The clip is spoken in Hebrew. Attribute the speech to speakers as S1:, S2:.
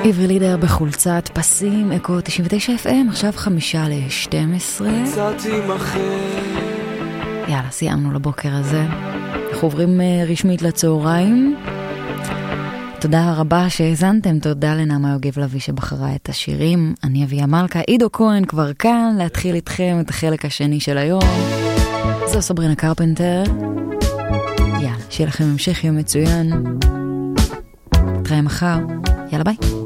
S1: עברי לידר בחולצת פסים, אקו 99 FM, עכשיו 11:55. יאללה, סיימנו לבוקר הזה. אנחנו עוברים רשמית לצהריים. תודה רבה שהזנתם, תודה לנעמה יוגב לוי שבחרה את השירים. אני אביה מלכה, עידו כהן כבר כאן, להתחיל איתכם את החלק השני של היום. זו סברינה קרפנטר. יאללה, שיהיה לכם המשך יום מצוין. נתראה מחר, יאללה ביי.